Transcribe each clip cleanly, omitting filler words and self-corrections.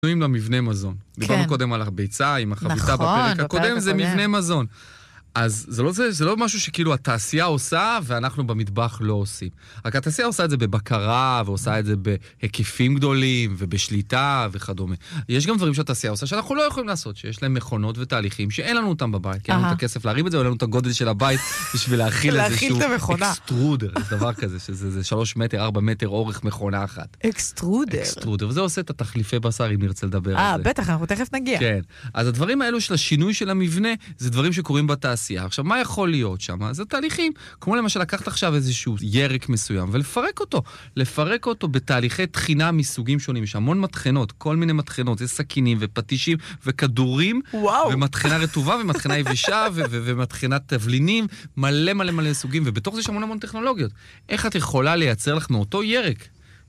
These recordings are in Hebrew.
שינויים למבנה מזון. דיברנו קודם על הביצה, עם החביתה בפרק הקודם, זה מבנה מזון. אז זה לא משהו שכאילו התעשייה עושה, ואנחנו במטבח לא עושים. רק התעשייה עושה את זה בבקרה, ועושה את זה בהיקפים גדולים, ובשליטה וכדומה. יש גם דברים שהתעשייה עושה, שאנחנו לא יכולים לעשות, שיש להם מכונות ותהליכים, שאין לנו אותם בבית, כי אין לנו את הכסף להרים את זה, או אין לנו את הגודל של הבית, בשביל להכיל איזשהו אקסטרודר, זה דבר כזה, שזה 3 מטר, 4 מטר, אורך מכונה אחת. אקסטרודר, וזה עושה את התחליפי בשר, אם נרצה לדבר על זה. בטח, אנחנו תכף נגיע. כן. אז הדברים האלו של השינוי של המבנה, זה דברים שקורים בתעשייה. עכשיו, מה יכול להיות שם? זה תהליכים, כמו למשל לקחת עכשיו איזשהו ירק מסוים, לפרק אותו בתהליכי תחינה מסוגים שונים. יש המון מתכנות, כל מיני מתכנות, יש סכינים ופטישים וכדורים, ומתכנה רטובה ומתכנה יבשה ומתכנת תבלינים, מלא סוגים, ובתוך זה יש המון טכנולוגיות. איך את יכולה לייצר לך מאותו ירק?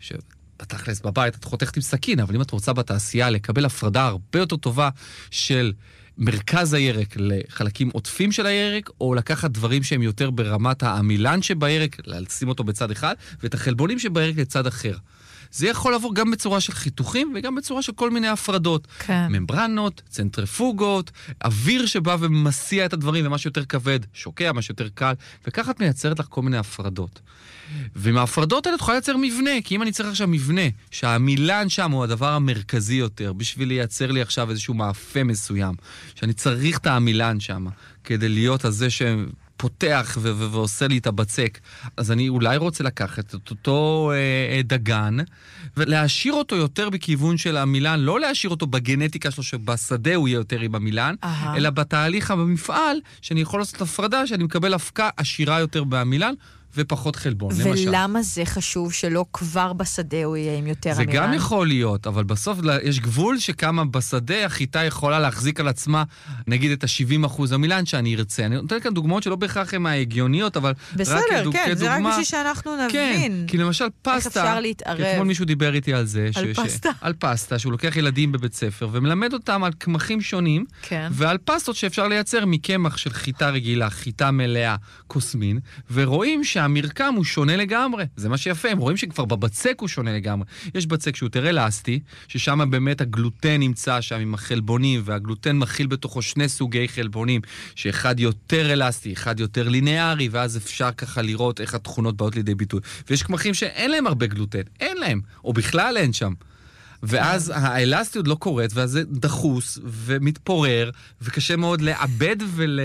בתכלס בבית, את חותכת עם סכין, אבל אם את רוצה בתעשייה לקבל הפרדה הרבה יותר טובה של מרכז הירק לחלקים עוטפים של הירק, או לקחת דברים שהם יותר ברמת העמילן שבירק, לשים אותו בצד אחד, ואת החלבונים שבירק לצד אחר. זה יכול לעבור גם בצורה של חיתוכים, וגם בצורה של כל מיני הפרדות. כן. ממברנות, צנטריפוגות, אוויר שבא ומסיע את הדברים, ומה שיותר כבד, שוקע, מה שיותר קל, וככה את מייצרת לך כל מיני הפרדות. ומההפרדות האלה תוכל לייצר מבנה, כי אם אני צריך עכשיו מבנה, שהמילן שם הוא הדבר המרכזי יותר, בשביל לייצר לי עכשיו איזשהו מאפה מסוים, שאני צריך את המילן שם, כדי להיות הזה שפותח ועושה לי את הבצק, אז אני אולי רוצה לקחת את אותו דגן, ולהשאיר אותו יותר בכיוון של המילן, לא להשאיר אותו בגנטיקה שלו, שבשדה הוא יהיה יותר עם המילן, אלא בתהליך במפעל, שאני יכול לעשות הפרדה, שאני מקבל הפקה עשירה יותר במילן, ופחות חלבון, למשל. ולמה זה חשוב שלא כבר בשדה הוא יהיה עם יותר המילן? זה גם יכול להיות, אבל בסוף יש גבול שכמה בשדה החיטה יכולה להחזיק על עצמה, נגיד את ה-70% המילן שאני ארצה. אני נותן כאן דוגמאות שלא בהכרח הן ההגיוניות, אבל בסדר, רק כדוגמה. כן, זה רק בשביל שאנחנו נבין. כן, כי למשל פסטה, איך אפשר להתערב? אתמול מישהו דיבר איתי על זה. על פסטה? על פסטה, שהוא לוקח ילדים בבית ספר, ומלמד אותם על קמחים שונים, כן. ועל פסטות שאפשר לייצר מקמח של חיטה רגילה, חיטה מלאה, קוסמין, ורואים שהמרקם הוא שונה לגמרי. זה מה שיפה, הם רואים שכבר בבצק הוא שונה לגמרי. יש בצק שהוא יותר אלסטי, ששם באמת הגלוטן נמצא שם עם החלבונים, והגלוטן מכיל בתוכו 2 סוגי חלבונים, שאחד יותר אלסטי, אחד יותר לינארי, ואז אפשר ככה לראות איך התכונות באות לידי ביטוי. ויש קמחים שאין להם הרבה גלוטן, אין להם, או בכלל אין שם. ואז האלסטיות לא קורית, ואז זה דחוס ומתפורר, וקשה מאוד לעבד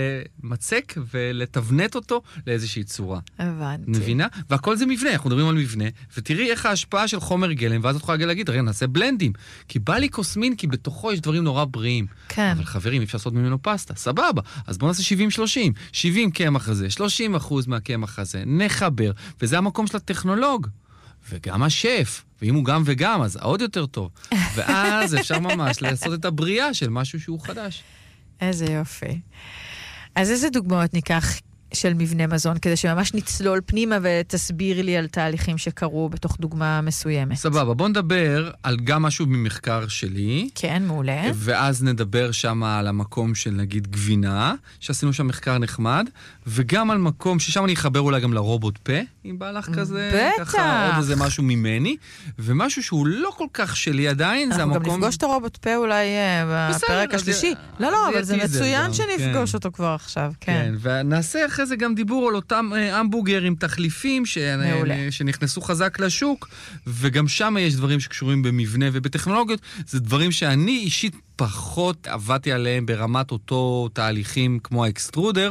ולמצק ולתבנת אותו לאיזושהי צורה. הבנתי. מבינה? והכל זה מבנה, אנחנו מדברים על מבנה, ותראי איך ההשפעה של חומר גלם, ואז את יכולה להגיד, רגע, נעשה בלנדים. כי בא לי קוסמין, כי בתוכו יש דברים נורא בריאים. כן. אבל חברים, אפשר לעשות ממנו פסטה, סבבה. אז בואו נעשה 70-30. 70 קמח הזה, 30% מהקמח הזה, נחבר. וזה המקום של הטכנולוג. וגם השף. ואם הוא גם וגם, אז עוד יותר טוב. ואז אפשר ממש לעשות את הבריאה של משהו שהוא חדש. איזה יופי. אז איזה דוגמאות ניקח של מבנה מזון, כדי שממש נצלול פנימה ותסביר לי על תהליכים שקרו בתוך דוגמה מסוימת. סבבה, בוא נדבר על גם משהו ממחקר שלי. כן, מעולה. ואז נדבר שם על המקום של נגיד גבינה, שעשינו שם מחקר נחמד, וגם על מקום ששם אני אחבר אולי גם לרובוט פה, אם בא לך כזה, בטח. ככה עוד איזה משהו ממני, ומשהו שהוא לא כל כך שלי עדיין, זה המקום... אנחנו גם נפגוש את הרובוט פה אולי בפרק השלישי. לא, אבל זה מצוין שנפגוש אותו כבר עכשיו, כן. ונעשה אחרי זה גם דיבור על אותם המבורגרים, תחליפים שנכנסו חזק לשוק, וגם שם יש דברים שקשורים במבנה ובטכנולוגיות, זה דברים שאני אישית פחות עבדתי עליהם ברמת אותו תהליכים כמו האקסטרודר,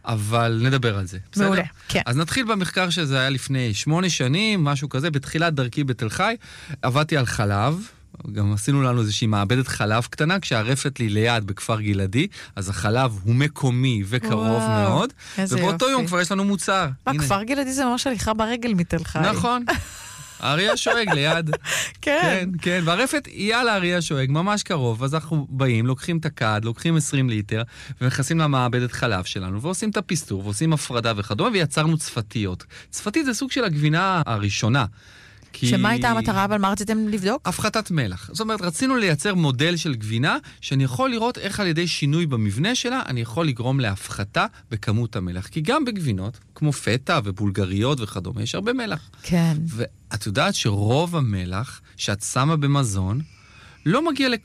אבל נדבר על זה. מעולה, כן. אז נתחיל במחקר שזה היה לפני 8 שנים, משהו כזה, בתחילת דרכי בתל חי, עבדתי על חלב, גם עשינו לנו איזושהי מעבדת חלב קטנה, כשהרפת לי ליד בכפר גלעדי, אז החלב הוא מקומי וקרוב מאוד, ובאותו יום כבר יש לנו מוצר. כפר גלעדי זה ממש הליכה ברגל מתל חי. נכון. האריה שואג ליד. כן. כן, והרפת היא על האריה שואג, ממש קרוב, אז אנחנו באים, לוקחים את הקד, לוקחים 20 ליטר, ומכנסים למעבדת חלב שלנו, ועושים את הפיסטור, ועושים הפרדה וכדומה, ויצרנו צפתיות. צפתית זה סוג של הגבינה הראשונה. שמה הייתה המטרה, אבל מה רציתם לבדוק? הפחתת מלח. זאת אומרת, רצינו לייצר מודל של גבינה, שאני יכול לראות איך על ידי שינוי במבנה שלה, אני יכול לגרום להפחתה בכמות המלח. כי גם בגבינות, כמו פטה ובולגריות וכדומה, יש הרבה מלח. כן. ואת יודעת שרוב המלח שאת שמה במזון, לא מגיע